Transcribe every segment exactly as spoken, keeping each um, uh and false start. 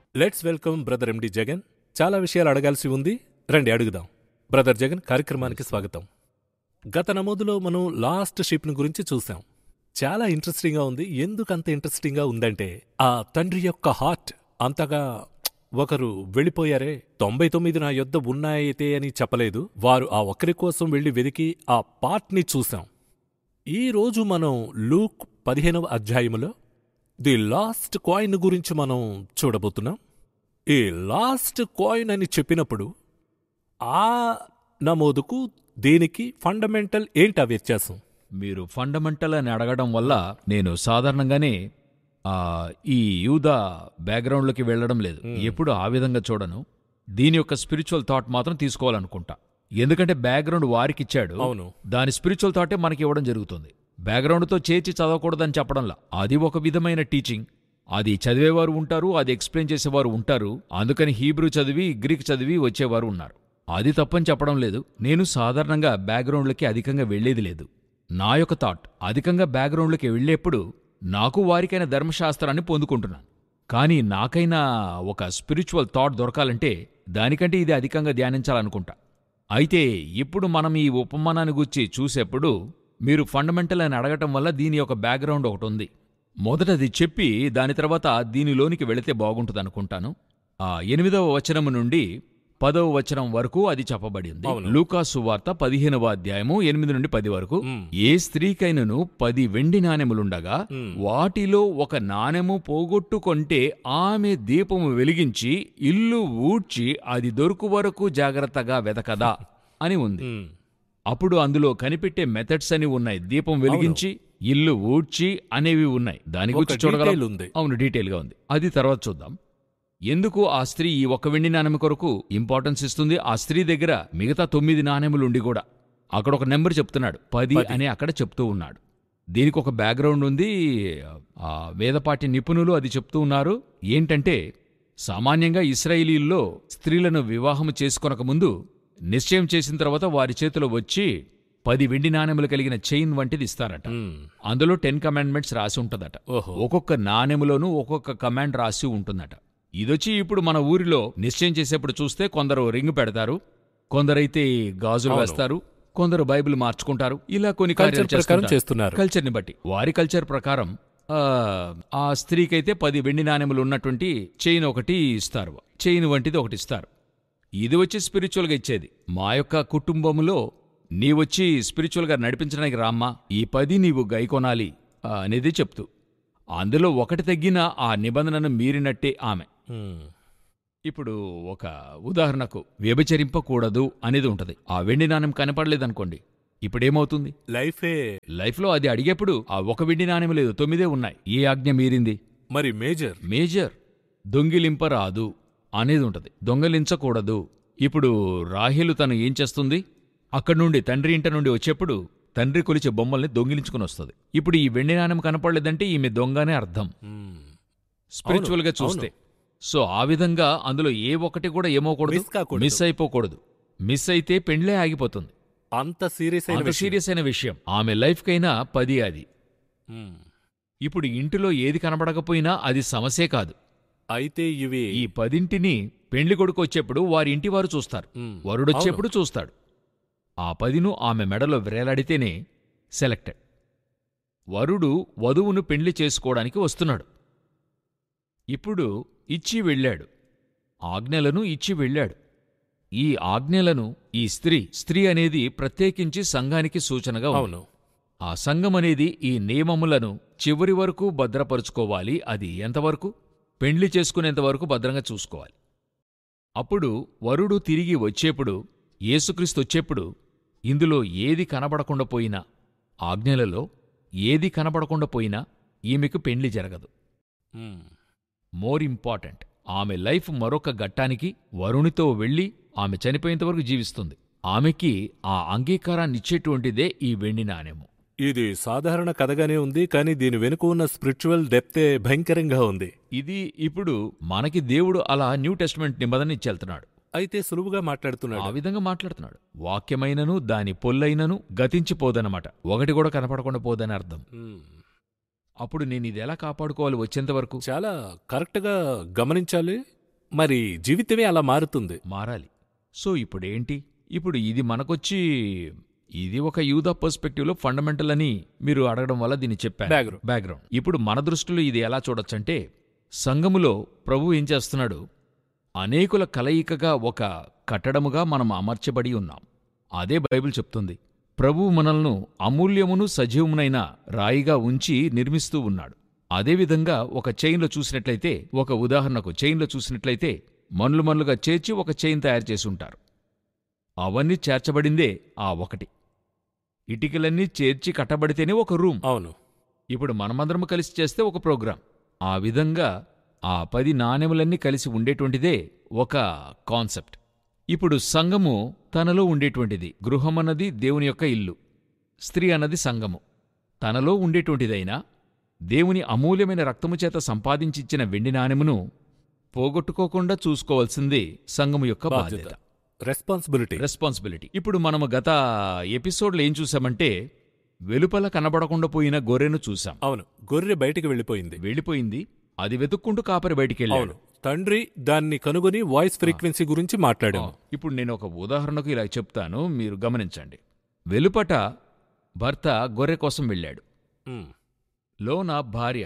Let's welcome brother ఎండి జగన్. చాలా విషయాలు అడగాల్సి ఉంది, రండి అడుగుదాం. బ్రదర్ జగన్, కార్యక్రమానికి స్వాగతం. గత నమోదులో మనం లాస్ట్ షిప్ను గురించి చూసాం. చాలా ఇంట్రెస్టింగ్గా ఉంది. ఎందుకు అంత ఇంట్రెస్టింగ్గా ఉందంటే, ఆ తండ్రి యొక్క హార్ట్ అంతగా ఒకరు వెళ్ళిపోయారే, తొంభై తొమ్మిది నా యొద్ద ఉన్నాయితే అని చెప్పలేదు. వారు ఆ ఒక్కరి కోసం వెళ్లి వెదికి ఆ పార్ట్ని చూసాం. ఈ రోజు మనం లూక్ పదిహేనవ అధ్యాయములో ది లాస్ట్ కాయిన్ గురించి మనం చూడబోతున్నాం. ఈ లాస్ట్ కాయిన్ అని చెప్పినప్పుడు ఆ నమోదుకు దీనికి ఫండమెంటల్ ఏంటా వ్యత్యాసం? మీరు ఫండమెంటల్ అని అడగడం వల్ల నేను సాధారణంగానే ఆ ఈ యూదా బ్యాక్గ్రౌండ్లోకి వెళ్ళడం లేదు. ఎప్పుడు ఆ విధంగా చూడను. దీని యొక్క స్పిరిచువల్ థాట్ మాత్రం తీసుకోవాలనుకుంటా. ఎందుకంటే బ్యాక్గ్రౌండ్ వారికిచ్చాడు, అవును, దాని స్పిరిచువల్ థాటే మనకి ఇవ్వడం జరుగుతుంది. బ్యాక్గ్రౌండ్తో చేర్చి చదవకూడదని చెప్పడంలా. అది ఒక విధమైన టీచింగ్. అది చదివేవారు ఉంటారు, అది ఎక్స్ప్లెయిన్ చేసేవారు ఉంటారు. అందుకని హీబ్రూ చదివి గ్రీక్ చదివి వచ్చేవారు ఉన్నారు. అది తప్పని చెప్పడం లేదు. నేను సాధారణంగా బ్యాక్గ్రౌండ్లకి అధికంగా వెళ్లేది లేదు. నా యొక్క థాట్ అధికంగా బ్యాక్గ్రౌండ్లోకి వెళ్లేప్పుడు నాకు వారికైన ధర్మశాస్త్రాన్ని పొందుకుంటున్నాను. కానీ నాకైనా ఒక స్పిరిచువల్ థాట్ దొరకాలంటే దానికంటే ఇది అధికంగా ధ్యానించాలనుకుంటా. అయితే ఇప్పుడు మనం ఈ ఉపమానాన్ని గురించి చూసేప్పుడు మీరు ఫండమెంటల్ అని అడగటం వల్ల దీని యొక్క బ్యాక్గ్రౌండ్ ఒకటి ఉంది. మొదటది చెప్పి దాని తర్వాత దీనిలోనికి వెళితే బాగుంటుందనుకుంటాను. ఆ ఎనిమిదవ వచనము నుండి పదవ వచనం వరకు అది చెప్పబడింది. లూకా సువార్త పదిహేనవ అధ్యాయము ఎనిమిది నుండి పది వరకు. ఏ స్త్రీకైనను పది వెండి నాణెములుండగా వాటిలో ఒక నాణెము పోగొట్టుకొంటే ఆమె దీపము వెలిగించి ఇల్లు ఊడ్చి అది దొరుకు వరకు జాగ్రత్తగా వెతకదా అని ఉంది. అప్పుడు అందులో కనిపెట్టే మెథడ్స్ అని ఉన్నాయి. దీపం వెలిగించి ఇల్లు ఊడ్చి అనేవి ఉన్నాయి. దాని గురించి చూడగలం. అవును, డీటెయిల్గా ఉంది. అది తర్వాత చూద్దాం. ఎందుకు ఆ స్త్రీ ఈ ఒక్క వెండి నాణెము కొరకు ఇంపార్టెన్స్ ఇస్తుంది? ఆ స్త్రీ దగ్గర మిగతా తొమ్మిది నాణెములుండి కూడా అక్కడ ఒక నెంబర్ చెప్తున్నాడు, పది అని అక్కడ చెప్తూ ఉన్నాడు. దీనికి ఒక బ్యాక్గ్రౌండ్ ఉంది. ఆ వేదపాఠ్య నిపుణులు అది చెప్తూ ఉన్నారు. ఏంటంటే, సామాన్యంగా ఇశ్రాయేలీల్లో స్త్రీలను వివాహము చేసుకొనక ముందు నిశ్చయం చేసిన తర్వాత వారి చేతిలో వచ్చి పది వెండి నాణెములు కలిగిన చైన్ వంటిది ఇస్తారట. అందులో టెన్ కమాండ్మెంట్స్ రాసి ఉంటుందట. ఒక్కొక్క నాణెములోనూ ఒక్కొక్క కమాండ్ రాసి ఉంటుందట. ఇదొచ్చి ఇప్పుడు మన ఊరిలో నిశ్చయం చేసేప్పుడు చూస్తే కొందరు రింగ్ పెడతారు, కొందరైతే గాజులు వేస్తారు, కొందరు బైబిల్ మార్చుకుంటారు. ఇలా కొన్ని కార్యాలు చేస్తున్నారు కల్చర్ని బట్టి. వారి కల్చర్ ప్రకారం ఆ స్త్రీకైతే పది వెండి నాణెములు ఉన్నటువంటి చైన్ ఒకటి ఇస్తారు, చైన్ వంటిది ఒకటి ఇస్తారు. ఇది వచ్చి స్పిరిచువల్గా ఇచ్చేది. మా యొక్క కుటుంబంలో నీవొచ్చి స్పిరిచువల్గా నడిపించడానికి రామ్మా, ఈ పది నీవు గైకొనాలి అనేది చెప్తూ, అందులో ఒకటి తగ్గిన ఆ నిబంధనను మీరినట్టే ఆమె. ఇప్పుడు ఒక ఉదాహరణకు వ్యభిచరింపకూడదు అనేది ఉంటది. ఆ వెండి నాణెం కనపడలేదనుకోండి, ఇప్పుడేమవుతుంది? లైఫే లైఫ్లో అది అడిగేప్పుడు ఆ ఒక వెండి నాణెం లేదు, తొమ్మిదే ఉన్నాయి. ఏ ఆజ్ఞ మీరింది? మరి మేజర్ మేజర్ దొంగిలింపరాదు అనేది ఉంటది. దొంగలించకూడదు. ఇప్పుడు రాహేలు తను ఏం చేస్తుంది? అక్కడి నుండి తండ్రి ఇంట నుండి వచ్చేప్పుడు తండ్రి కొలిచే బొమ్మల్ని దొంగిలించుకుని వస్తుంది. ఇప్పుడు ఈ వెండి నాణెం కనపడలేదంటే ఈమె దొంగనే అర్థం స్పిరిచువల్గా చూస్తే. సో ఆ విధంగా అందులో ఏ ఒక్కటి కూడా ఏమోకూడదు, మిస్ అయిపోకూడదు. మిస్ అయితే పెండ్లే ఆగిపోతుంది. అంత సీరియస్ అంత సీరియస్ అయిన విషయం. ఆమె లైఫ్కైనా పది అది. ఇప్పుడు ఇంటిలో ఏది కనబడకపోయినా అది సమస్యే కాదు. అయితే ఇవి ఈ పదింటిని పెండ్లి కొడుకు వచ్చేప్పుడు వారి ఇంటివారు చూస్తారు, వరుడొచ్చేప్పుడు చూస్తాడు. ఆ పదిను ఆమె మెడలో వ్రేలాడితేనే సెలెక్టెడ్. వరుడు వధువును పెండ్లి చేసుకోవడానికి వస్తున్నాడు. ఇప్పుడు ఇచ్చి వెళ్ళాడు, ఆజ్ఞలను ఇచ్చి వెళ్ళాడు. ఈ ఆజ్ఞలను ఈ స్త్రీ స్త్రీ అనేది ప్రత్యేకించి సంఘానికి సూచనగా ఉంది. ఆ సంఘం అనేది ఈ నియమములను చివరి వరకు భద్రపరుచుకోవాలి. అది ఎంతవరకు? పెండ్లి చేసుకునేంతవరకు భద్రంగా చూసుకోవాలి. అప్పుడు వరుడు తిరిగి వచ్చేప్పుడు, యేసుక్రీస్తు వచ్చేప్పుడు, ఇందులో ఏది కనబడకుండా పోయినా, ఆజ్ఞలలో ఏది కనబడకుండా పోయినా ఈమెకు పెండ్లి జరగదు. మోర్ ఇంపార్టెంట్, ఆమె లైఫ్ మరొక ఘట్టానికి వరునితో వెళ్ళి ఆమె చనిపోయేంతవరకు జీవిస్తుంది. ఆమెకి ఆ అంగీకారాన్నిచ్చేటువంటిదే ఈ వెండి నాణెము. ఇది సాధారణ కథగానే ఉంది, కానీ దీని వెనుక ఉన్న స్పిరిచువల్ డెప్తే భయంకరంగా ఉంది. ఇది ఇప్పుడు మనకి దేవుడు అలా న్యూ టెస్టిమెంట్ నిబంధన ఇచ్చేళ్తున్నాడు. అయితే సులువుగా మాట్లాడుతున్నాడు. ఆ విధంగా మాట్లాడుతున్నాడు. వాక్యమైనను దాని పొల్లైనను గతించిపోదనమాట. ఒకటి కూడా కనపడకుండా పోదని అర్థం. అప్పుడు నేను ఇది ఎలా కాపాడుకోవాలి వచ్చేంతవరకు? చాలా కరెక్ట్గా గమనించాలి. మరి జీవితమే అలా మారుతుంది. మారాలి. సో ఇప్పుడేంటి? ఇప్పుడు ఇది మనకొచ్చి ఇది ఒక యూదా పర్స్పెక్టివ్లో ఫండమెంటల్ అని మీరు అడగడం వల్ల దీన్ని చెప్పాను. బ్యాక్గ్రౌండ్. బ్యాక్గ్రౌండ్. ఇప్పుడు మన దృష్టిలో ఇది ఎలా చూడొచ్చంటే, సంఘములో ప్రభు ఏం చేస్తున్నాడు? అనేకుల కలయికగా ఒక కట్టడముగా మనం అమర్చబడి ఉన్నాం. అదే బైబిల్ చెప్తుంది. ప్రభువు మనల్ని అమూల్యమును సజీవమునైన రాయిగా ఉంచి నిర్మిస్తూ ఉన్నాడు. అదేవిధంగా ఒక చైన్లో చూసినట్లయితే, ఒక ఉదాహరణకు చైన్లో చూసినట్లయితే మన్లు మన్లుగా చేర్చి ఒక చైన్ తయారు చేసి ఉంటారు. అవన్నీ చేర్చబడిందే ఆ ఒకటి. ఇటికలన్నీ చేర్చి కట్టబడితేనే ఒక రూమ్. అవును. ఇప్పుడు మనమందరము కలిసి చేస్తే ఒక ప్రోగ్రాం. ఆ విధంగా ఆ పది నాణెములన్నీ కలిసి ఉండేటువంటిదే ఒక కాన్సెప్ట్. ఇప్పుడు సంఘము తనలో ఉండేటువంటిది. గృహమన్నది దేవుని యొక్క ఇల్లు, స్త్రీ అన్నది సంఘము. తనలో ఉండేటువంటిదైనా దేవుని అమూల్యమైన రక్తము చేత సంపాదించిచ్చిన వెండి నాణెమును పోగొట్టుకోకుండా చూసుకోవాల్సిందే సంఘము యొక్క బాధ్యత, రెస్పాన్సిబిలిటీ. రెస్పాన్సిబిలిటీ. ఇప్పుడు మనము గత ఎపిసోడ్లో ఏం చూసామంటే, వెలుపల కనబడకుండా పోయిన గొర్రెను చూసాం. అవును, గొర్రె బయటికి వెళ్ళిపోయింది. వెళ్ళిపోయింది. అది వెతుక్కుంటూ కాపరి బయటికెళ్ళాడు. అవును, తండ్రి దాన్ని కనుగొని వాయిస్ ఫ్రీక్వెన్సీ గురించి మాట్లాడాము. ఇప్పుడు నేను ఒక ఉదాహరణకు ఇలా చెప్తాను, మీరు గమనించండి. వెలుపట భర్త గొర్రె కోసం వెళ్ళాడు. ఉమ్, లోన భార్య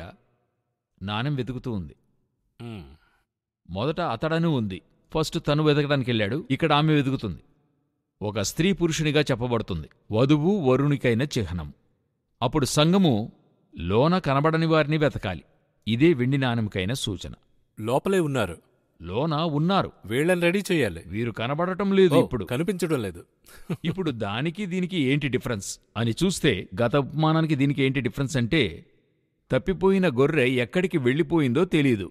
నాణెం వెతుకుతూ ఉంది. ఉమ్, మొదట అతడను ఉంది. ఫస్ట్ తను వెతకడానికి వెళ్ళాడు, ఇక్కడ ఆమె వెతుకుతుంది. ఒక స్త్రీ పురుషునిగా చెప్పబడుతుంది. వధువు వరునికైన చిహ్నం. అప్పుడు సంఘము లోన కనబడని వారిని వెతకాలి. ఇదే వెండి నాణెంకైన సూచన. లోపలే ఉన్నారు, లోన ఉన్నారు, వీళ్ళని రెడీ చేయాలి. వీరు కనబడటం లేదు. ఓ, ఇప్పుడు కనిపించడం లేదు. ఇప్పుడు దానికి దీనికి ఏంటి డిఫరెన్స్ అని చూస్తే, గత ఉపమానానికి దీనికి ఏంటి డిఫరెన్స్ అంటే, తప్పిపోయిన గొర్రె ఎక్కడికి వెళ్ళిపోయిందో తెలీదు.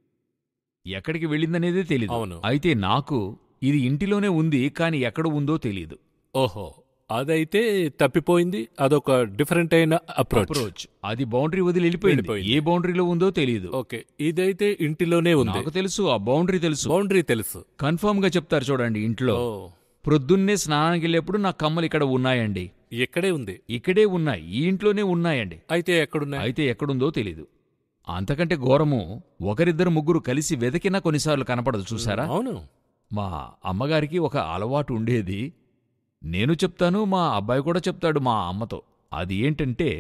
ఎక్కడికి వెళ్ళిందనేదే తెలీదు. అవును. అయితే నాకు ఇది ఇంటిలోనే ఉంది, కాని ఎక్కడ ఉందో తెలీదు. ఓహో, అదైతే తప్పిపోయింది. అదొక డిఫరెంట్ అయిన అప్రోచ్. అప్రోచ్. అది బౌండరీ వదిలి వెళ్ళిపోయింది. వెళ్ళిపోయింది. ఏ బౌండరీలో ఉందో తెలీదు. ఓకే, ఇదైతే ఇంటిలోనే ఉంది. నాకు తెలుసు, ఆ బౌండరీ తెలుసు. బౌండరీ తెలుసు. కన్ఫర్మ్ గా చెప్తారు చూడండి ఇంట్లో. ఓ, ప్రొద్దున్నే స్నానానికి వెళ్ళేప్పుడు నా కమ్మలు ఇక్కడ ఉన్నాయండి, ఇక్కడే ఉంది. ఇక్కడే ఉన్నాయి, ఈ ఇంట్లోనే ఉన్నాయండి. అయితే ఎక్కడున్నాయి? అయితే ఎక్కడుందో తెలీదు. అంతకంటే ఘోరము, ఒకరిద్దరు ముగ్గురు కలిసి వెతికినా కొన్నిసార్లు కనపడదు. చూసారా? అవును. మా అమ్మగారికి ఒక అలవాటు ఉండేది. నేను చెప్తాను, మా అబ్బాయి కూడా చెప్తాడు మా అమ్మతో. అది ఏంటంటే,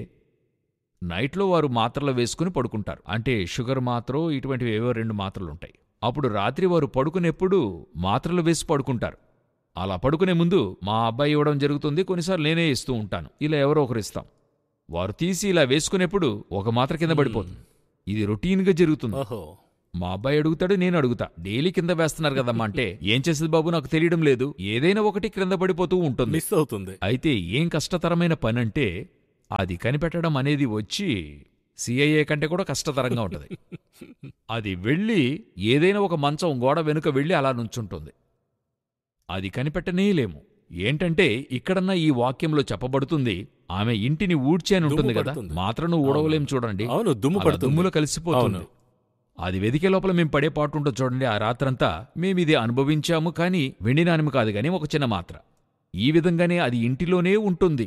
నైట్లో వారు మాత్రలు వేసుకుని పడుకుంటారు. అంటే షుగర్ మాత్రో ఇటువంటివి ఏవో రెండు మాత్రలుంటాయి. అప్పుడు రాత్రి వారు పడుకునేప్పుడు మాత్రలు వేసి పడుకుంటారు. అలా పడుకునే ముందు మా అబ్బాయి ఇవ్వడం జరుగుతుంది, కొన్నిసార్లు నేనే ఇస్తూ ఉంటాను. ఇలా ఎవరో ఒకరు ఇస్తాం. వారు తీసి ఇలా వేసుకునేప్పుడు ఒక మాత్ర కింద పడిపోతుంది. ఇది రొటీన్గా జరుగుతుంది. ఓహో, మా అబ్బాయి అడుగుతాడు, నేను అడుగుతా, డైలీ కింద వేస్తున్నారు కదమ్మా అంటే, ఏం చేసేది బాబు నాకు తెలియడం లేదు, ఏదైనా ఒకటి క్రింద పడిపోతూ ఉంటుంది. మిస్ అవుతుంది. అయితే ఏం కష్టతరమైన పనంటే, అది కనిపెట్టడం అనేది వచ్చి సిఐఏ కంటే కూడా కష్టతరంగా ఉంటుంది. అది వెళ్ళి ఏదైనా ఒక మంచం గోడ వెనుక వెళ్ళి అలా నుంచుంటుంది. అది కనిపెట్టనేలేము. ఏంటంటే, ఇక్కడన్నా ఈ వాక్యంలో చెప్పబడుతుంది, ఆమె ఇంటిని ఊడ్చి అని ఉంటుంది కదా, మాత్రను ఊడవలేం చూడండి. అవును, దుమ్ము పడుతుంది, దుమ్ములో కలిసిపోతుంది. అది వెదికే లోపల మేము పడే పాటు ఉంటుంది చూడండి. ఆ రాత్రంతా మేమిది అనుభవించాము. కానీ వెండి నాణెము కాదు గాని ఒక చిన్న మాత్ర. ఈ విధంగానే అది ఇంటిలోనే ఉంటుంది,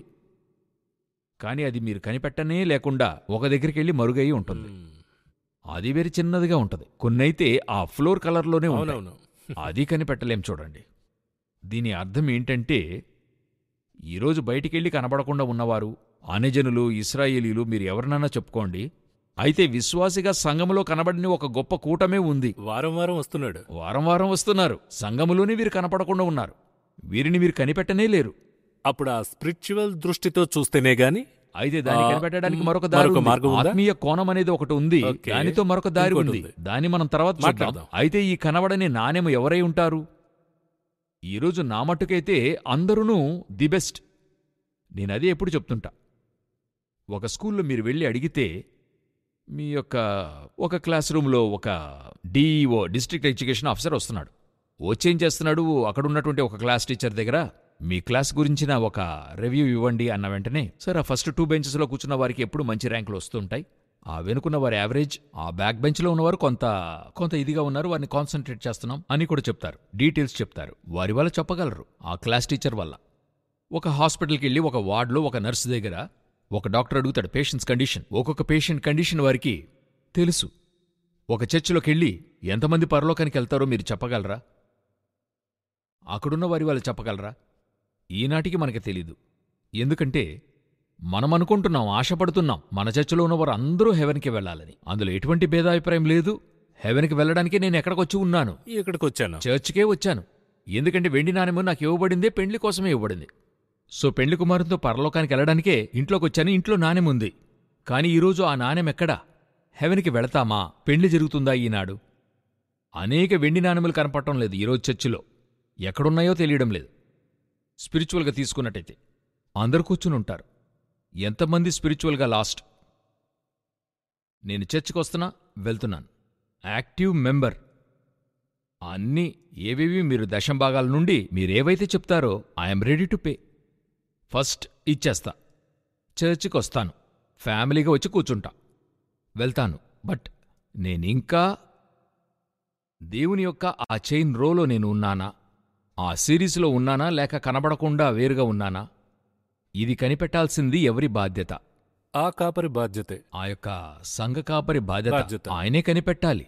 కాని అది మీరు కనిపెట్టనే లేకుండా ఒక దగ్గరికెళ్ళి మరుగయి ఉంటుంది. అది వేరే చిన్నదిగా ఉంటుంది. కొన్నైతే ఆ ఫ్లోర్ కలర్లోనే ఉంటాయి. అవునవును. అది కనిపెట్టలేం చూడండి. దీని అర్థం ఏంటంటే, ఈరోజు బయటికెళ్ళి కనబడకుండా ఉన్నవారు అనేజనులు, ఇశ్రాయేలీలు, మీరు ఎవరినన్నా చెప్పుకోండి. అయితే విశ్వాసిగా సంఘములో కనబడిన ఒక గొప్ప కూటమే ఉంది. వారం వారం వస్తున్నాడు. వారం వారం వస్తున్నారు. సంఘములోనే వీరు కనపడకుండా ఉన్నారు. వీరిని మీరు కనిపెట్టనే లేరు. అప్పుడు ఆ స్పిరిచువల్ దృష్టితో చూస్తేనే గాని. అయితే దాన్ని ఆ, కనిపెట్టడానికి మ్, మరొక దారి మరొక ఉంది. మార్గం ఉందా? ఆత్మీయ కోణం అనేది ఒకటి ఉంది. ఓకే. దానితో మరొక దారి ఇంకోటి ఉంది. ఉంది. దాన్ని మనం తర్వాత చూద్దాం. మాట్లాడదాం. అయితే ఈ కనబడని నాణెము ఎవరై ఉంటారు? ఈరోజు నా మట్టుకైతే అందరూ ది బెస్ట్. నేనదే ఎప్పుడు చెప్తుంటా. ఒక స్కూల్లో మీరు వెళ్ళి అడిగితే, మీ యొక్క ఒక క్లాస్ రూమ్లో ఒక డిఈఓ, డిస్ట్రిక్ట్ ఎడ్యుకేషన్ ఆఫీసర్ వస్తున్నాడు. వచ్చేం చేస్తున్నాడు, అక్కడున్నటువంటి ఒక క్లాస్ టీచర్ దగ్గర మీ క్లాస్ గురించిన ఒక రివ్యూ ఇవ్వండి అన్న వెంటనే, సార్ ఆ ఫస్ట్ టూ బెంచెస్లో కూర్చున్న వారికి ఎప్పుడు మంచి ర్యాంకులు వస్తుంటాయి, ఆ వెనుకున్న వారి యావరేజ్, ఆ బ్యాక్ బెంచ్లో ఉన్నవారు కొంత కొంత ఇదిగా ఉన్నారు, వారిని కాన్సన్ట్రేట్ చేస్తున్నాం అని కూడా చెప్తారు. డీటెయిల్స్ చెప్తారు. వారి వల్ల చెప్పగలరు, ఆ క్లాస్ టీచర్ వల్ల. ఒక హాస్పిటల్కి వెళ్ళి ఒక వార్డులో ఒక నర్సు దగ్గర ఒక డాక్టర్ అడుగుతాడు పేషెంట్స్ కండిషన్. ఒక్కొక్క పేషెంట్ కండిషన్ వారికి తెలుసు. ఒక చర్చిలోకెళ్ళి ఎంతమంది పరలోకానికి వెళ్తారో మీరు చెప్పగలరా? అక్కడున్న వారి వాళ్ళు చెప్పగలరా? ఈనాటికి మనకి తెలీదు. ఎందుకంటే మనమనుకుంటున్నాం, ఆశపడుతున్నాం మన చర్చిలో ఉన్నవారు అందరూ హెవెన్కి వెళ్ళాలని. అందులో ఎటువంటి భేదాభిప్రాయం లేదు. హెవెన్కి వెళ్ళడానికే నేను ఎక్కడికొచ్చి ఉన్నాను, ఇక్కడికొచ్చాను. చర్చ్కే వచ్చాను. ఎందుకంటే వెండి నాణెము నాకు ఇవ్వబడిందే పెండ్లి కోసమే ఇవ్వబడింది. సో పెండ్లి కుమారుతో పరలోకానికి వెళ్ళడానికే ఇంట్లోకొచ్చాను. ఇంట్లో నాణెముంది. కాని ఈరోజు ఆ నాణెమెక్కడా? హెవెన్కి వెళతామా? పెండ్లి జరుగుతుందా ఈనాడు? అనేక వెండి నాణెములు కనపడటం లేదు ఈరోజు చర్చిలో. ఎక్కడున్నాయో తెలియడం లేదు. స్పిరిచువల్గా తీసుకున్నట్టయితే అందరు కూర్చునుంటారు. ఎంతమంది స్పిరిచువల్గా లాస్ట్? నేను చర్చికి వస్తున్నా, వెళ్తున్నాను, యాక్టివ్ మెంబర్. అన్నీ ఏవేవి మీరు దశంభాగాల నుండి మీరేవైతే చెప్తారో I'm ready to pay. First ఇచ్చేస్తా. చర్చికి వస్తాను, ఫ్యామిలీగా వచ్చి కూర్చుంటా, వెళ్తాను. బట్ నేనింకా దేవుని యొక్క ఆ చైన్ రోలో నేను ఉన్నానా? ఆ సిరీస్లో ఉన్నానా? లేక కనబడకుండా వేరుగా ఉన్నానా? ఇది కనిపెట్టాల్సింది ఎవరి బాధ్యత? ఆ కాపరి బాధ్యతే. ఆ యొక్క సంఘ కాపరి బాధ్యత. బాధ్యత. ఆయనే కనిపెట్టాలి.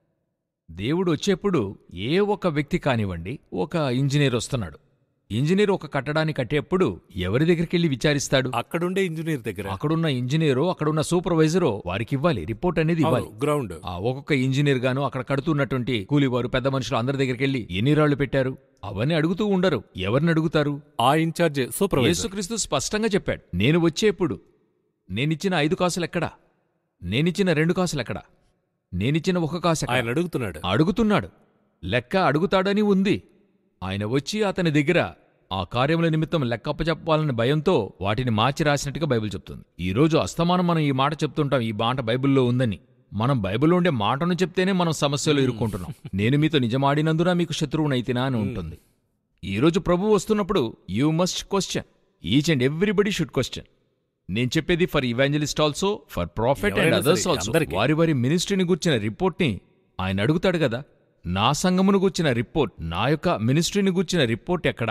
దేవుడు వచ్చేప్పుడు ఏ ఒక వ్యక్తి కానివ్వండి, ఒక ఇంజనీర్ వస్తున్నాడు. ఇంజనీర్ ఒక కట్టడాన్ని కట్టేప్పుడు ఎవరి దగ్గరికెళ్ళి విచారిస్తాడు? అక్కడుండే ఇంజనీర్ దగ్గర. అక్కడున్న ఇంజనీరో, అక్కడున్న సూపర్వైజరో వారికి ఇవ్వాలి, రిపోర్ట్ అనేది ఇవ్వాలి. గ్రౌండ్ ఆ ఒక్కొక్క ఇంజనీర్ గాను అక్కడ కడుతున్నటువంటి కూలివారు, పెద్ద మనుషులు అందరి దగ్గరికెళ్ళి ఎన్ని రాళ్లు పెట్టారు అవన్నీ అడుగుతూ ఉండరు. ఎవరిని అడుగుతారు? ఆ ఇన్ఛార్జ్ సూపర్వైజర్. యేసుక్రీస్తు స్పష్టంగా చెప్పాడు, నేను వచ్చేప్పుడు నేనిచ్చిన ఐదు కాసులెక్కడా? నేనిచ్చిన రెండు కాసులెక్కడా? నేనిచ్చిన ఒక కాసు ఎక్కడా? ఆయన అడుగుతున్నాడు. అడుగుతున్నాడు. లెక్క అడుగుతాడని ఉంది. ఆయన వచ్చి అతని దగ్గర ఆ కార్యముల నిమిత్తం లెక్కప్పచెప్పాలని భయంతో వాటిని మార్చి రాసినట్టుగా బైబిల్ చెప్తుంది. ఈరోజు అస్తమానం మనం ఈ మాట చెప్తుంటాం, ఈ మాట బైబిల్లో ఉందని. మనం బైబిల్లో ఉండే మాటను చెప్తేనే మనం సమస్యలు ఇరుక్కుంటున్నాం. నేను మీతో నిజమాడినందున మీకు శత్రువునైతినా అని ఉంటుంది. ఈరోజు ప్రభువు వస్తున్నప్పుడు you must question. Each and everybody should question. నేను చెప్పేది for evangelist also, for prophet and ఎవరైనా అదర్స్ సరే, ఆల్సో. అందరికీ. వారి వారి మినిస్ట్రీని గూర్చిన రిపోర్ట్ని ఆయన అడుగుతాడు కదా. నా సంఘమును గూర్చిన రిపోర్ట్, నా యొక్క మినిస్ట్రీని గూర్చిన రిపోర్ట్ ఎక్కడా?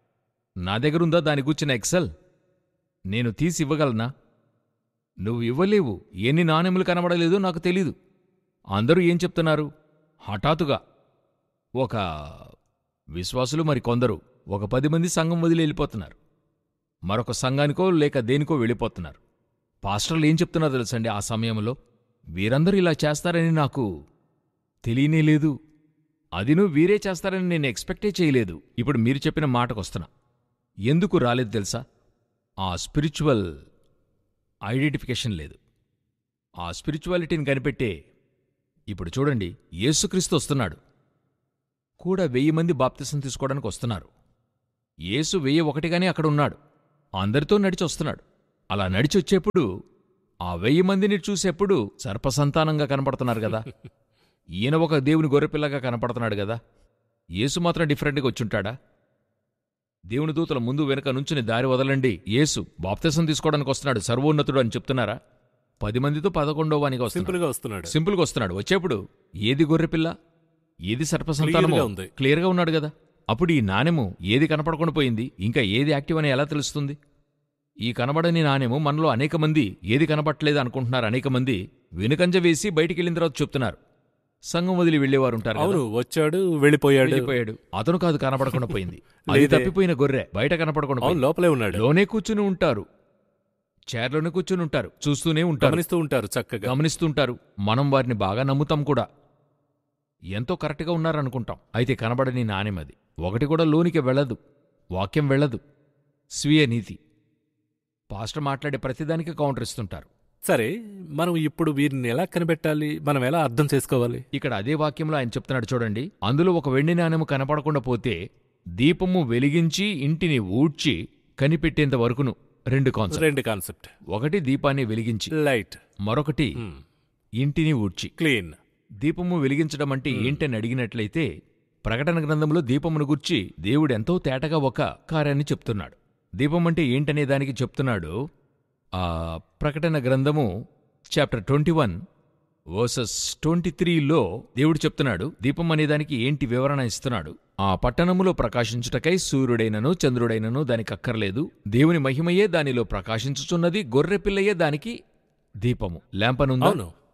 నా దగ్గరుందా దాని గూర్చిన ఎక్సెల్? నేను తీసి ఇవ్వగలనా? నువ్వు ఇవ్వలేవు. ఎన్ని నాణెములు కనబడలేదో నాకు తెలీదు. అందరూ ఏం చెప్తున్నారు? హఠాత్తుగా ఒక విశ్వాసులు మరి కొందరు ఒక పది మంది సంఘం వదిలి వెళ్ళిపోతున్నారు. మరొక సంఘానికో లేక దేనికో వెళ్ళిపోతున్నారు. పాస్టర్లు ఏం చెప్తున్నారో తెలుసండి ఆ సమయంలో? వీరందరూ ఇలా చేస్తారని నాకు తెలియనే లేదు. అదిను వీరే చేస్తారని నేను ఎక్స్పెక్టే చేయలేదు. ఇప్పుడు మీరు చెప్పిన మాటకొస్తున్నా. ఎందుకు రాలేదు తెలుసా? ఆ స్పిరిచువల్ ఐడెంటిఫికేషన్ లేదు. ఆ స్పిరిచువాలిటీని కనిపెట్టే. ఇప్పుడు చూడండి, యేసుక్రీస్తు వస్తున్నాడు. కూడా వెయ్యి మంది బాప్తిసం తీసుకోవడానికి వస్తున్నారు. యేసు వెయ్యి ఒకటిగానే అక్కడ ఉన్నాడు. అందరితో నడిచి వస్తున్నాడు. అలా నడిచి వచ్చేప్పుడు ఆ వెయ్యి మందిని చూసేప్పుడు సర్పసంతానంగా కనపడుతున్నారు కదా. ఈయన ఒక దేవుని గొర్రెపిల్లగా కనపడుతున్నాడు కదా. యేసు మాత్రం డిఫరెంట్గా వచ్చుంటాడా? దేవుని దూతల ముందు వెనుక నుంచుని దారి వదలండి, యేసు బాప్తిసం తీసుకోవడానికి వస్తున్నాడు, సర్వోన్నతుడు అని చెప్తున్నారా? పది మందితో పదకొండో వానిగా వస్తున్నాడు. సింపుల్గా వస్తున్నాడు. సింపుల్గా వస్తున్నాడు. వచ్చేప్పుడు ఏది గొర్రెపిల్ల, ఏది సర్పసంతానమో Clear గా ఉంది. క్లియర్గా ఉన్నాడు కదా. అప్పుడు ఈ నాణెము ఏది కనపడకుండా పోయింది, ఇంకా ఏది యాక్టివ్ అని ఎలా తెలుస్తుంది? ఈ కనబడని నాణెము మనలో అనేక మంది ఏది కనబట్టలేదు అనుకుంటున్నారు. అనేక మంది వెనుకంజ వేసి బయటికెళ్ళిన తర్వాత చెప్తున్నారు. సంఘం వదిలి వెళ్లేవారు ఉంటారు కదా. అవును, వచ్చాడు వెళ్ళిపోయాడు. వెళ్ళిపోయాడు. అతను కాదు కనపడకుండా పోయింది. అది లేదే. తప్పిపోయిన గొర్రె బయట కనపడకుండా అవును, పోయింది. లోపలే ఉన్నాడు. లోనే కూర్చుని ఉంటారు, చైర్లోనే కూర్చుని ఉంటారు, చూస్తూనే ఉంటారు, గమనిస్తూ ఉంటారు, చక్కగా గమనిస్తుంటారు. మనం వారిని బాగా నమ్ముతాం కూడా. ఎంతో కరెక్ట్గా ఉన్నారనుకుంటాం. అయితే కనబడని నాణెమది ఒకటి కూడా లోనికి వెళ్ళదు. వాక్యం వెళ్ళదు. స్వీయ నీతి. పాస్టర్ మాట్లాడే ప్రతిదానికి కౌంటర్ ఇస్తుంటారు. సరే, మనం ఇప్పుడు వీరిని ఎలా కనిపెట్టాలి? మనం ఎలా అర్థం చేసుకోవాలి? ఇక్కడ అదే వాక్యంలో ఆయన చెప్తున్నాడు చూడండి. అందులో ఒక వెండి నాణెము కనపడకుండా పోతే దీపము వెలిగించి ఇంటిని ఊడ్చి కనిపెట్టేంత వరకును. రెండు కాన్సెప్ట్. రెండు కాన్సెప్ట్. ఒకటి దీపాన్ని వెలిగించి, లైట్. మరొకటి ఇంటిని ఊడ్చి. క్లీన్. దీపము వెలిగించడం అంటే ఏంటని అడిగినట్లయితే ప్రకటన గ్రంథంలో దీపమును గుర్చి దేవుడెంతో తేటగా ఒక కార్యాన్ని చెప్తున్నాడు. దీపం అంటే ఏంటనే దానికి చెప్తున్నాడు. ఆ ప్రకటన గ్రంథము chapter twenty one versus twenty త్రీలో దేవుడు చెప్తున్నాడు దీపం అనేదానికి ఏంటి వివరణ ఇస్తున్నాడు. ఆ పట్టణములో ప్రకాశించుటకై సూర్యుడైనను చంద్రుడైనను దానికి అక్కర్లేదు. దేవుని మహిమయే దానిలో ప్రకాశించుచున్నది. గొర్రెపిల్లయే దానికి దీపము. ల్యాంపనుందా? అవును. ఆ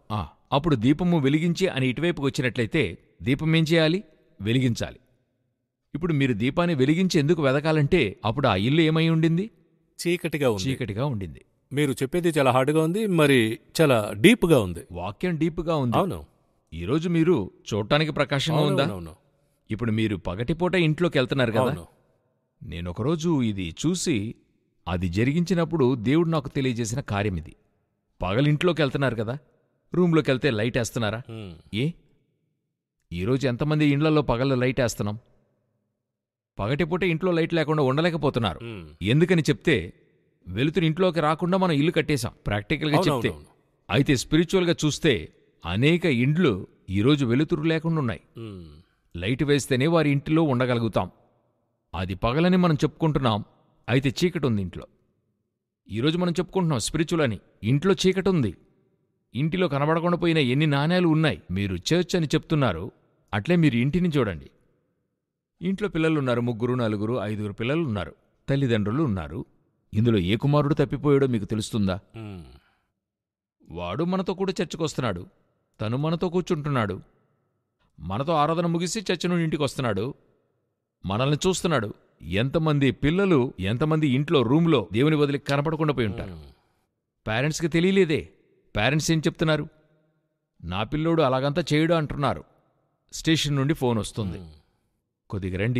అప్పుడు దీపము వెలిగించి అని ఇటువైపుకి వచ్చినట్లయితే దీపం ఏం చేయాలి? వెలిగించాలి. ఇప్పుడు మీరు దీపాన్ని వెలిగించి ఎందుకు వెదకాలంటే అప్పుడు ఆ ఇల్లు ఏమై ఉండింది? చీకటిగా ఉంది. చీకటిగా ఉండింది. మీరు చెప్పేది చాలా హార్డ్గా ఉంది, మరి చాలా డీప్గా ఉంది. వాక్యం డీప్గా ఉంది. అవును. ఈరోజు మీరు చూడటానికి ప్రకాశంగా ఉందా? అవును. ఇప్పుడు మీరు పగటిపూట ఇంట్లోకి వెళ్తున్నారు కదా. అవును. నేనొకరోజు ఇది చూసి అది జరిగించినప్పుడు దేవుడు నాకు తెలియజేసిన కార్యమిది. పగలింట్లోకి వెళ్తున్నారు కదా, రూమ్లోకి వెళ్తే లైట్ వేస్తున్నారా? హ్మ్. ఏ ఈరోజు ఎంతమంది ఇండ్లలో పగల లైట్ వేస్తున్నాం? పగటిపూట ఇంట్లో లైట్ లేకుండా ఉండలేకపోతున్నారు. హ్మ్. ఎందుకని చెప్తే వెలుతురు ఇంట్లోకి రాకుండా మనం ఇల్లు కట్టేశాం, ప్రాక్టికల్గా చెప్తే. అవునవును. అయితే స్పిరిచువల్గా చూస్తే అనేక ఇండ్లు ఈరోజు వెలుతురు లేకుండా ఉన్నాయి. హ్మ్. లైట్ వేస్తేనే వారి ఇంటిలో ఉండగలుగుతాం. అది పగలని మనం చెప్పుకుంటున్నాం, అయితే చీకటి ఉంది ఇంట్లో. ఈరోజు మనం చెప్పుకుంటున్నాం స్పిరిచువల్ అని, ఇంట్లో చీకటి ఉంది. ఇంటిలో కనబడకుండా పోయిన ఎన్ని నాణేలు ఉన్నాయి. మీరు చర్చ్ అని చెప్తున్నారు, అట్లే మీరు ఇంటిని చూడండి. ఇంట్లో పిల్లలున్నారు, ముగ్గురు నలుగురు ఐదుగురు పిల్లలున్నారు, తల్లిదండ్రులు ఉన్నారు. ఇందులో ఏ కుమారుడు తప్పిపోయాడో మీకు తెలుస్తుందా? హ్మ్. వాడు మనతో కూడా చర్చకొస్తున్నాడు, తను మనతో కూర్చుంటున్నాడు, మనతో ఆరాధన ముగిసి చర్చ నుండి ఇంటికి వస్తున్నాడు, మనల్ని చూస్తున్నాడు. ఎంతమంది పిల్లలు, ఎంతమంది ఇంట్లో రూమ్లో దేవుని వదిలి కనపడకుండా పోయి ఉంటారు. హ్మ్. పేరెంట్స్కి తెలియలేదే. పేరెంట్స్ ఏం చెప్తున్నారు? నా పిల్లోడు అలాగంతా చేయడు అంటున్నారు. స్టేషన్ నుండి ఫోన్ వస్తుంది, హ్మ్. కొద్దిగా రండి,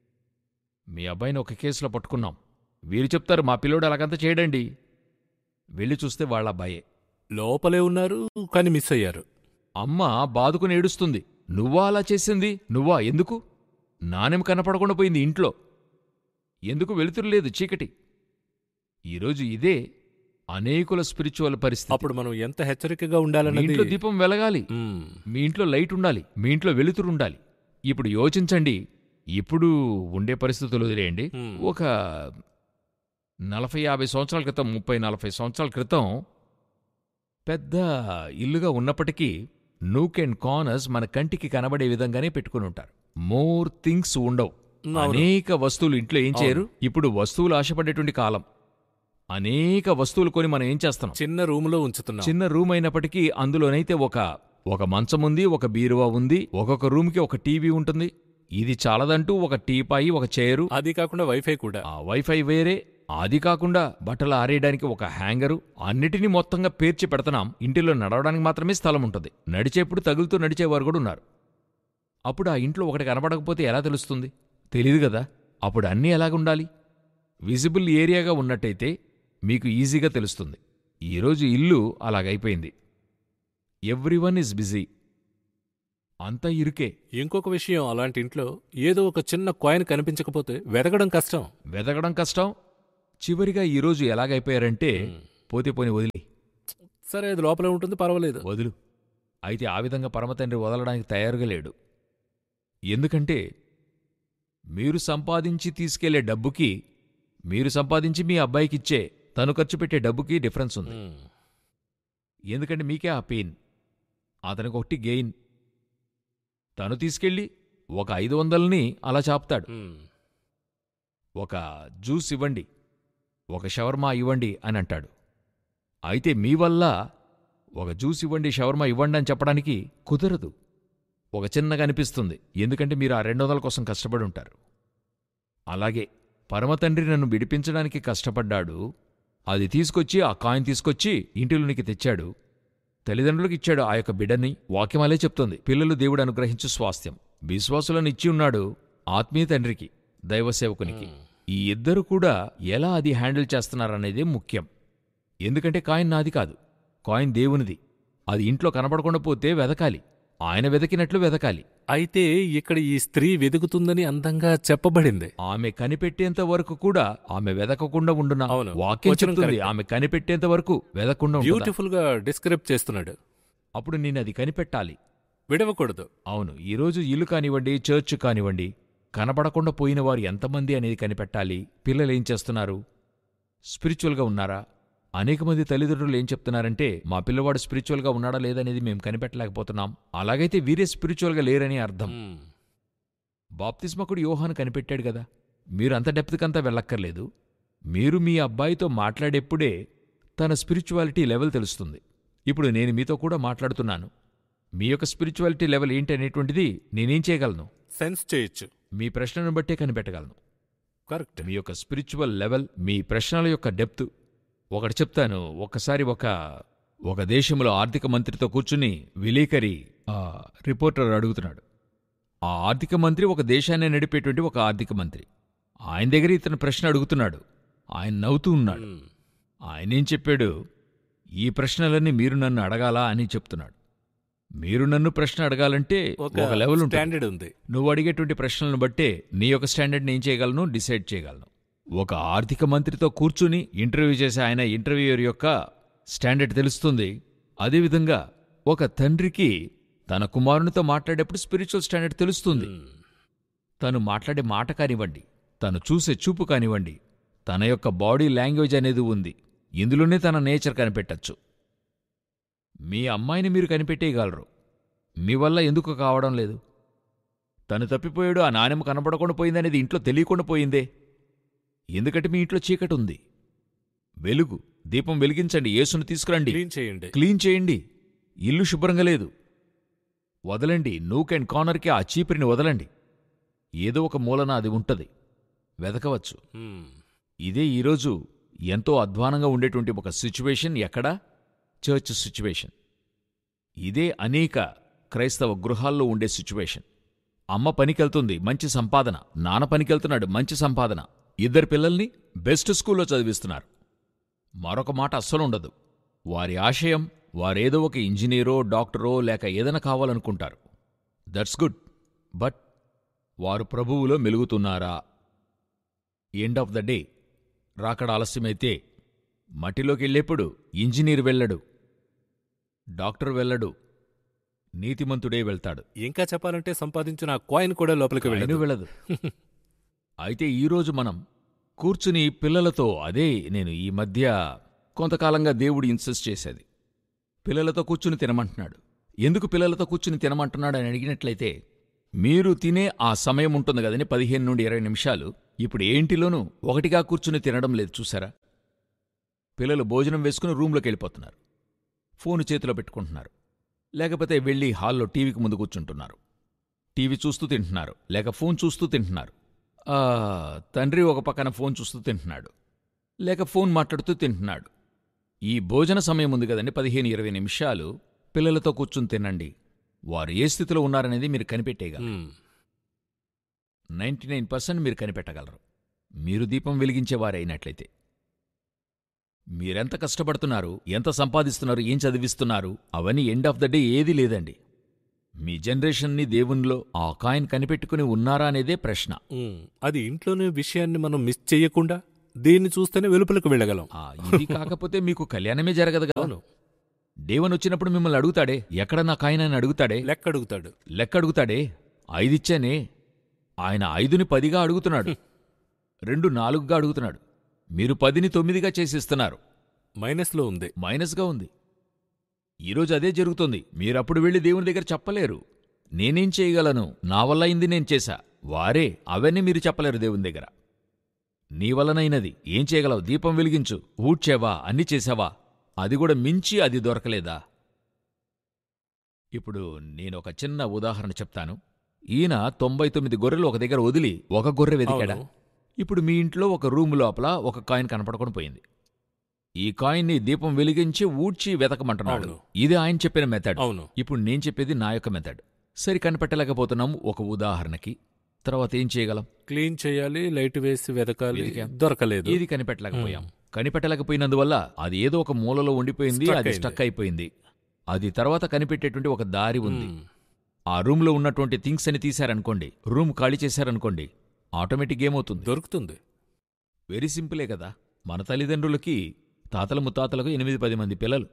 మీ అబ్బాయిని ఒక కేసులో పట్టుకున్నాం. వీరు చెప్తారు మా పిల్లోడు అలాగంతా చేయడండి. వెళ్ళి చూస్తే వాళ్ళ అబ్బాయే. లోపలే ఉన్నారు, కానీ మిస్ అయ్యారు. అమ్మ బాదుకుని ఏడుస్తుంది, నువ్వా అలా చేసింది? నువ్వా? ఎందుకు? నానేం కనపడకుండా పోయింది ఇంట్లో. ఎందుకు? వెలుతురు లేదు, చీకటి. ఈరోజు ఇదే అనేకుల స్పిరిచువల్ పరిస్థితి. అప్పుడు మనం ఎంత హెచ్చరికగా మీ ఉండాలన్నది. ఇంట్లో దీపం వెలగాలి, హ్మ్. మీ ఇంట్లో లైట్ ఉండాలి, మీ ఇంట్లో వెలుతురు ఉండాలి. ఇప్పుడు యోచించండి, ఇప్పుడు ఉండే పరిస్థితులు వదిలేయండి. హ్మ్. ఒక నలభై యాభై సంవత్సరాల క్రితం, ముప్పై నలభై సంవత్సరాల క్రితం పెద్ద ఇల్లుగా ఉన్నప్పటికీ నూక్ అండ్ కార్నర్స్ మన కంటికి కనబడే విధంగానే పెట్టుకుని ఉంటారు. మోర్ థింగ్స్ ఉండవు. అవును. అనేక వస్తువులు ఇంట్లో ఏం చేయరు. ఇప్పుడు వస్తువులు ఆశపడేటువంటి కాలం. అనేక వస్తువులు కొని మనం ఏం చేస్తున్నాం? చిన్న రూములో ఉంచుతున్నాం. చిన్న రూమ్ అయినప్పటికీ అందులోనైతే ఒక ఒక మంచం ఉంది, ఒక బీరువా ఉంది, ఒక్కొక్క రూమ్కి ఒక టీవీ ఉంటుంది. ఇది చాలదంటూ ఒక టీపాయి, ఒక చైరు, అది కాకుండా వైఫై కూడా. ఆ వైఫై వేరే, అది కాకుండా బట్టలు ఆరేయడానికి ఒక హ్యాంగరు, అన్నిటినీ మొత్తంగా పేర్చి పెడుతున్నాం. ఇంటిలో నడవడానికి మాత్రమే స్థలం ఉంటుంది. నడిచేప్పుడు తగులుతూ నడిచేవారు కూడా ఉన్నారు. అప్పుడు ఆ ఇంట్లో ఒకటి కనబడకపోతే ఎలా తెలుస్తుంది? తెలీదు కదా. అప్పుడు అన్నీ ఎలాగుండాలి? విజిబుల్ ఏరియాగా ఉన్నట్టయితే మీకు ఈజీగా తెలుస్తుంది. ఈరోజు ఇల్లు అలాగైపోయింది. ఎవ్రీవన్ ఈజ్ బిజీ, అంతా ఇరుకే. ఇంకొక విషయం, అలాంటి ఇంట్లో ఏదో ఒక చిన్న కాయిన్ కనిపించకపోతే వెతకడం కష్టం. వెతకడం కష్టం. చివరిగా ఈరోజు ఎలాగైపోయారంటే హ్మ్. పోతే పోని వదిలి సరే, అది లోపలే ఉంటుంది, పర్వాలేదు. వదులు. అయితే ఆ విధంగా పరమతండ్రి వదలడానికి తయారుగా లేడు. ఎందుకంటే మీరు సంపాదించి తీసుకెళ్లే డబ్బుకి, మీరు సంపాదించి మీ అబ్బాయికిచ్చే తను ఖర్చు పెట్టే డబ్బుకి డిఫరెన్స్ ఉంది. హ్మ్. ఎందుకంటే మీకే ఆ పెయిన్, అతనికి ఒకటి గెయిన్. తను తీసుకెళ్ళి ఒక ఐదు వందలని అలా చాపుతాడు. హ్మ్. ఒక జ్యూస్ ఇవ్వండి, ఒక షవర్మా ఇవ్వండి అని అంటాడు. అయితే మీ వల్ల ఒక జ్యూస్ ఇవ్వండి, షవర్మా ఇవ్వండి అని చెప్పడానికి కుదరదు. ఒక చిన్నగా అనిపిస్తుంది, ఎందుకంటే మీరు ఆ రెండు వందల కోసం కష్టపడి ఉంటారు. అలాగే పరమతండ్రి నన్ను విడిపించడానికి కష్టపడ్డాడు. అది తీసుకొచ్చి, ఆ కాయిన్ తీసుకొచ్చి ఇంటిలోనికి తెచ్చాడు. తల్లిదండ్రులకు ఇచ్చాడు ఆ యొక్క బిడ్డని. వాక్యమాలే చెప్తోంది, పిల్లలు దేవుడు అనుగ్రహించు స్వాస్థ్యం. విశ్వాసులను ఇచ్చి ఉన్నాడు ఆత్మీయ తండ్రికి, దైవసేవకునికి. హ్మ్. ఈ ఇద్దరు కూడా ఎలా అది హ్యాండిల్ చేస్తున్నారనేదే ముఖ్యం. ఎందుకంటే కాయిన్ నాది కాదు, కాయిన్ దేవునిది. అది ఇంట్లో కనబడకుండా పోతే వెదకాలి, ఆయన వెదకినట్లు వెదకాలి. అయితే ఇక్కడ ఈ స్త్రీ వెతుకుతుందని అందంగా చెప్పబడింది. ఆమె కనిపెట్టేంత వరకు కూడా ఆమె వెదకకుండా ఉండునా? అవును. వాక్యం వచనం చెప్తుంది కరెక్ట్. ఆమె కనిపెట్టేంత వరకు వెదకుండా ఉంటుందా? బ్యూటిఫుల్ గా డిస్క్రైబ్ చేస్తున్నాడు. అప్పుడు నేను అది కనిపెట్టాలి. విడవకూడదు. అవును. ఈరోజు ఇల్లు కానివ్వండి, చర్చ్ కానివ్వండి, కనబడకుండా పోయిన వారు ఎంతమంది అనేది కనిపెట్టాలి. పిల్లలేం చేస్తున్నారు? స్పిరిచువల్గా ఉన్నారా? అనేక మంది తల్లిదండ్రులు ఏం చెప్తున్నారంటే, మా పిల్లవాడు స్పిరిచువల్గా ఉన్నాడా లేదనేది మేము కనిపెట్టలేకపోతున్నాం. అలాగైతే వీరే స్పిరిచువల్గా లేరని అర్థం. హ్మ్. బాప్తిస్మకుడు యోహాను కనిపెట్టాడు కదా. మీరు అంత డెప్త్కంతా వెళ్ళక్కర్లేదు. మీరు మీ అబ్బాయితో మాట్లాడేప్పుడే తన స్పిరిచువాలిటీ లెవెల్ తెలుస్తుంది. ఇప్పుడు నేను మీతో కూడా మాట్లాడుతున్నాను. మీ యొక్క స్పిరిచువాలిటీ లెవెల్ ఏంటి అనేటువంటిది నేనేం చేయగలను? సెన్స్ చేయొచ్చు. మీ ప్రశ్నను బట్టే కనిపెట్టగలను. కరెక్ట్. మీ యొక్క స్పిరిచువల్ లెవెల్, మీ ప్రశ్నల యొక్క డెప్త్. ఒకటి చెప్తాను. ఒకసారి ఒక ఒక దేశంలో ఆర్థిక మంత్రితో కూర్చుని విలేకరి ఆ రిపోర్టర్ అడుగుతున్నాడు. ఆ ఆర్థిక మంత్రి ఒక దేశాన్ని నడిపేటువంటి ఒక ఆర్థిక మంత్రి. ఆయన దగ్గర ఇతను ప్రశ్న అడుగుతున్నాడు. ఆయన నవ్వుతూ ఉన్నాడు. మ్మ్. ఆయనేం చెప్పాడు, ఈ ప్రశ్నలన్నీ మీరు నన్ను అడగాలా అని చెప్తున్నాడు. మీరు నన్ను ప్రశ్న అడగాలంటే ఒక ఒక లెవెల్ ఉంటుంది. స్టాండర్డ్ ఉంది. నువ్వు అడిగేటువంటి ప్రశ్నలను బట్టే నీ యొక్క స్టాండర్డ్ని ఏం చేయగలను డిసైడ్ చేయగలను. ఒక ఆర్థిక మంత్రితో కూర్చుని ఇంటర్వ్యూ చేసే ఆయన ఇంటర్వ్యూయర్ యొక్క స్టాండర్డ్ తెలుస్తుంది. అదేవిధంగా ఒక తండ్రికి తన కుమారునితో మాట్లాడేప్పుడు స్పిరిచువల్ స్టాండర్డ్ తెలుస్తుంది. మ్మ్. తను మాట్లాడే మాట కానివ్వండి, తను చూసే చూపు కానివ్వండి, తన యొక్క బాడీ లాంగ్వేజ్ అనేది ఉంది. ఇందులోనే తన నేచర్ కనిపెట్టచ్చు. మీ అమ్మాయిని మీరు కనిపెట్టేయగలరు. మీ వల్ల ఎందుకు కావడం లేదు? తను తప్పిపోయాడు, ఆ నాణెమ కనపడకుండా పోయిందనేది ఇంట్లో తెలియకుండా పోయిందే. ఎందుకంటే మీ ఇంట్లో చీకటి ఉంది. వెలుగు దీపం వెలిగించండి, యేసును తీసుకురండి, క్లీన్ చేయండి. క్లీన్ చేయండి. ఇల్లు శుభ్రంగా లేదు, వదలండి. నూక్ అండ్ కార్నర్కి ఆ చీపురిని వదలండి. ఏదో ఒక మూలన అది ఉంటది, వెతకవచ్చు. మ్మ్. ఇదే ఈరోజు ఎంతో అధ్వానంగా ఉండేటువంటి ఒక సిచ్యువేషన్. ఎక్కడా? Church situation. ఇదే అనేక క్రైస్తవ గృహాల్లో ఉండే సిచ్యువేషన్. అమ్మ పనికెళ్తుంది, మంచి సంపాదన. నాన్న పనికెళ్తున్నాడు, మంచి సంపాదన. ఇద్దరు పిల్లల్ని బెస్ట్ స్కూల్లో చదివిస్తున్నారు. మరొక మాట అస్సలుండదు. వారి ఆశయం వారేదో ఒక ఇంజనీరో డాక్టరో లేక ఏదైనా కావాలనుకుంటారు. That's good. బట్ వారు ప్రభువులో మెలుగుతున్నారా? ఎండ్ ఆఫ్ ద డే రాకడ ఆలస్యమైతే మట్టిలోకి వెళ్ళేప్పుడు ఇంజనీర్ వెళ్ళడు, డాక్టర్ వెళ్ళడు, నీతిమంతుడే వెళ్తాడు. ఇంకా చెప్పాలంటే సంపాదించిన ఆ కాయిన్ కూడా లోపలికి ఆయన వెళ్ళదు. వెళ్ళదు. అయితే ఈరోజు మనం కూర్చుని పిల్లలతో, అదే నేను ఈ మధ్య కొంతకాలంగా దేవుడు ఇన్సిస్ట్ చేసేది, పిల్లలతో కూర్చుని తినమంటున్నాడు. ఎందుకు పిల్లలతో కూర్చుని తినమంటున్నాడు అని అడిగినట్లయితే, మీరు తినే ఆ సమయం ఉంటుంది కదని పదిహేను నుండి ఇరవై నిమిషాలు ఇప్పుడు ఏంటిలోనూ ఒకటిగా కూర్చుని తినడం లేదు, చూసారా? పిల్లలు భోజనం వేసుకుని రూంలోకి వెళ్ళిపోతున్నారు, ఫోను చేతిలో పెట్టుకుంటున్నారు, లేకపోతే వెళ్ళి హాల్లో టీవీకి ముందు కూర్చుంటున్నారు. టీవీ చూస్తూ తింటున్నారు, లేక ఫోన్ చూస్తూ తింటున్నారు. ఆ తండ్రి ఒక పక్కన ఫోన్ చూస్తూ తింటున్నాడు, లేక ఫోన్ మాట్లాడుతూ తింటున్నాడు. ఈ భోజన సమయం ఉంది కదండి, పదిహేను ఇరవై నిమిషాలు పిల్లలతో కూర్చుని తినండి. వారు ఏ స్థితిలో ఉన్నారనేది మీరు కనిపెట్టేయగలరు. మ్మ్. నైంటీ నైన్ పర్సెంట్ మీరు కనిపెట్టగలరు, మీరు దీపం వెలిగించేవారైనట్లయితే. మీరెంత కష్టపడుతున్నారు, ఎంత సంపాదిస్తున్నారు, ఏం చదివిస్తున్నారు, అవన్నీ ఎండ్ ఆఫ్ ద డే ఏదీ లేదండి. మీ జనరేషన్ని దేవునిలో ఆ కాయిన్ కనిపెట్టుకుని ఉన్నారా అనేదే ప్రశ్న. మ్మ్. అది ఇంట్లోనే విషయాన్ని మనం మిస్ చెయ్యకుండా దీన్ని చూస్తేనే వెలుపలకు వెళ్ళగలం. ఆ ఇది కాకపోతే మీకు కళ్యాణమే జరగదు కదా. అవును. దేవుని వచ్చినప్పుడు మిమ్మల్ని అడుగుతాడే, ఎక్కడ నా కాయిన్ అని అడుగుతాడే, లెక్క అడుగుతాడు. లెక్క అడుగుతాడే. ఐదిచ్చానే, ఆయన ఐదుని పదిగా అడుగుతున్నాడు, రెండు నాలుగుగా అడుగుతున్నాడు. మీరు పదిని తొమ్మిదిగా చేసిస్తున్నారు, మైనస్లో ఉంది. మైనస్గా ఉంది. ఈరోజు అదే జరుగుతుంది. మీరప్పుడు వెళ్ళి దేవుని దగ్గర చెప్పలేరు, నేనేం చేయగలను, నా వల్ల అయింది నేను చేశా. వారే అవన్నీ మీరు చెప్పలేరు దేవుని దగ్గర. నీ వలనైనది ఏం చేయగలవు? దీపం వెలిగించు, ఊడ్చావా, అన్ని చేశావా, అది కూడా మించి అది దొరకలేదా? ఇప్పుడు నేనొక చిన్న ఉదాహరణ చెప్తాను. ఈయన తొంభై తొమ్మిది గొర్రెలు ఒక దగ్గర వదిలి ఒక గొర్రె వెతికాడా? అవును. ఇప్పుడు మీ ఇంట్లో ఒక రూము లోపల ఒక కాయిన్ కనపడకుండా పోయింది. ఈ కాయిన్ని దీపం వెలిగించి ఊడ్చి వెతకమంటున్నాడు. అవును. ఇది ఆయన చెప్పిన మెథడ్. అవును. ఇప్పుడు నేను చెప్పేది నా యొక్క మెథడ్. సరి కనిపెట్టలేకపోతున్నాము ఒక ఉదాహరణకి. తర్వాత ఏం చేయగలం? క్లీన్ చేయాలి, లైట్ వేసి వెతకాలి, వెతికాం. దొరకలేదు. ఇది కనిపెట్టలేకపోయాం. కనిపెట్టలేకపోయినందువల్ల అది ఏదో ఒక మూలలో ఉండిపోయింది, Stuck అది అయింది. స్టక్ అయిపోయింది. అది తర్వాత కనిపెట్టేటువంటి ఒక దారి ఉంది. మ్మ్. ఆ రూమ్లో ఉన్నటువంటి థింగ్స్ అని తీశారనుకోండి, రూమ్ ఖాళీ చేశారనుకోండి, ఆటోమేటిక్ ఏమవుతుంది? దొరుకుతుంది. వెరీ సింపులే కదా. మన తల్లిదండ్రులకి, తాతల ముత్తాతలకు ఎనిమిది పది మంది పిల్లలు,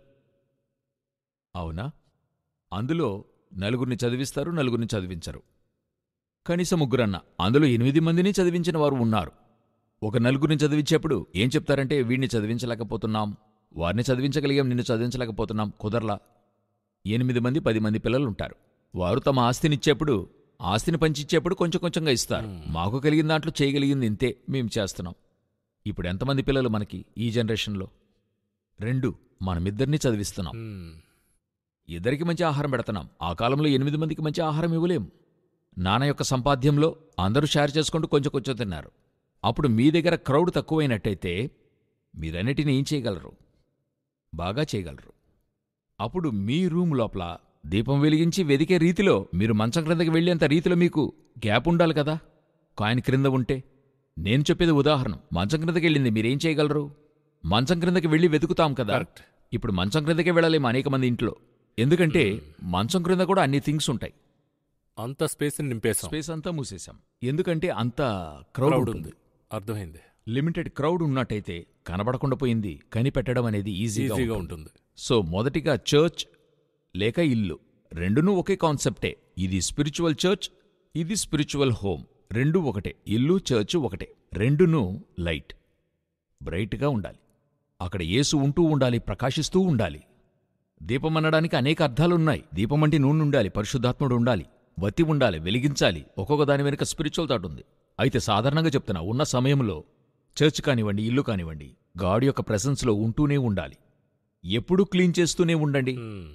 అవునా? అందులో నలుగురిని చదివిస్తారు, నలుగురిని చదివించరు. కనీసం ముగ్గురన్న. అందులో ఎనిమిది మందిని చదివించిన వారు ఉన్నారు. ఒక నలుగురిని చదివించేప్పుడు ఏం చెప్తారంటే, వీడిని చదివించలేకపోతున్నాం, వారిని చదివించగలిగాం, నిన్ను చదివించలేకపోతున్నాం, కుదరలా. ఎనిమిది మంది పది మంది పిల్లలుంటారు. వారు తమ ఆస్తినిచ్చేప్పుడు, ఆస్తిని పంచిచ్చేప్పుడు కొంచెం కొంచెంగా ఇస్తారు. మాకు కలిగిన దాంట్లో చేయగలిగింది ఇంతే, మేం చేస్తున్నాం. ఇప్పుడు ఎంతమంది పిల్లలు మనకి ఈ జనరేషన్లో? రెండు. మనమిద్దరినీ చదివిస్తున్నాం. మ్మ్. ఇద్దరికి మంచి ఆహారం పెడుతున్నాం. ఆ కాలంలో ఎనిమిది మందికి మంచి ఆహారం ఇవ్వలేం. నాన్న యొక్క సంపాద్యంలో అందరూ షేర్ చేసుకుంటూ కొంచెం కొంచెం తిన్నారు. అప్పుడు మీ దగ్గర క్రౌడ్ తక్కువైనట్టయితే మీరన్నిటిని ఏం చేయగలరు? బాగా చేయగలరు. అప్పుడు మీ రూమ్ లోపల దీపం వెలిగించి వెదికే రీతిలో, మీరు మంచం క్రిందకి వెళ్ళేంత రీతిలో మీకు గ్యాప్ ఉండాలి కదా. కాయిన్ క్రింద ఉంటే, నేను చెప్పేది ఉదాహరణ. మంచం క్రిందకి వెళ్ళింది మీరేం చేయగలరు? మంచం క్రిందకి వెళ్ళి వెతుకుతాం కదా. ఇప్పుడు మంచం క్రిందకే వెళ్ళలేము అనేక మంది ఇంట్లో. ఎందుకంటే మంచం క్రింద కూడా అన్ని థింగ్స్ ఉంటాయి. అంత స్పేస్ నింపేసాం, స్పేస్ అంతా మూసేశాం. ఎందుకంటే అంత క్రౌడ్ ఉంది. అర్థమైంది. లిమిటెడ్ క్రౌడ్ ఉన్నట్టయితే కనబడకుండా పోయింది కనిపెట్టడం అనేది ఈజీగా ఈజీగా ఉంటుంది. ఉంటుంది. సో మొదటిగా చర్చ్ లేక ఇల్లు రెండునూ ఒకే కాన్సెప్టే. ఇది స్పిరిచువల్ చర్చ్, ఇది స్పిరిచువల్ హోమ్. రెండూ ఒకటే. ఇల్లు చర్చ్ ఒకటే. రెండునూ లైట్, బ్రైట్గా ఉండాలి. అక్కడ యేసు ఉంటూ ఉండాలి, ప్రకాశిస్తూ ఉండాలి. దీపం అనడానికి అనేక అర్థాలున్నాయి. దీపం అంటే నూనె ఉండాలి, పరిశుద్ధాత్ముడు ఉండాలి, వత్తి ఉండాలి, వెలిగించాలి. ఒక్కొక్క దాని వెనుక స్పిరిచువల్ థాట్ ఉంది. అయితే సాధారణంగా చెప్తున్నా, ఉన్న సమయంలో చర్చ్ కానివ్వండి, ఇల్లు కానివ్వండి, గాడ్ యొక్క ప్రెసెన్స్లో ఉంటూనే ఉండాలి. ఎప్పుడూ క్లీన్ చేస్తూనే ఉండండి.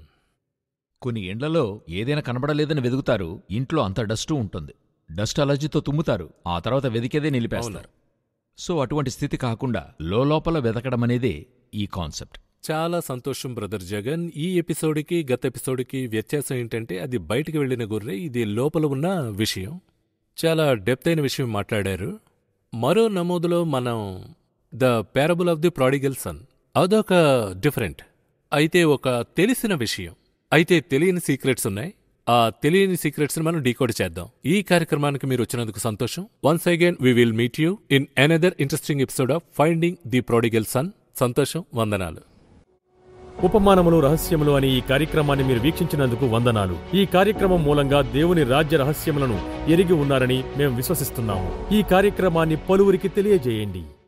కొన్ని ఇండ్లలో ఏదైనా కనబడలేదని వెదుగుతారు, ఇంట్లో అంత డస్టు ఉంటుంది. డస్ట్ అలర్జీతో తుమ్ముతారు, ఆ తర్వాత వెదికేదే నిలిపేస్తారు. సో అటువంటి స్థితి కాకుండా లోపల వెతకడమనేదే ఈ కాన్సెప్ట్. చాలా సంతోషం బ్రదర్ జగన్. ఈ ఎపిసోడ్కి గత ఎపిసోడ్కి వ్యత్యాసం ఏంటంటే, అది బయటికి వెళ్లిన గొర్రె, ఇది లోపల ఉన్న విషయం. చాలా డెప్త్ అయిన విషయం మాట్లాడారు. మరో నమోదులో మనం the parable of the prodigal sun, అదొక డిఫరెంట్. అయితే ఒక తెలిసిన విషయం, అయితే తెలియని సీక్రెట్స్ ఉన్నాయి. ఆ తెలియని సీక్రెట్స్ ని మనం డీకోడ్ చేద్దాం. ఈ కార్యక్రమానికి మీరు వచ్చినందుకు సంతోషం. Once again we will meet you in another interesting episode of finding the prodigal sun. సంతోషం, వందనాలు. ఉపమానములు రహస్యములు అనే ఈ కార్యక్రమాన్ని మీరు వీక్షించినందుకు వందనాలు. ఈ కార్యక్రమం మూలంగా దేవుని రాజ్య రహస్యములను ఎరిగి ఉన్నారని మేము విశ్వసిస్తున్నాము. ఈ కార్యక్రమాన్ని పలువురికి తెలియజేయండి.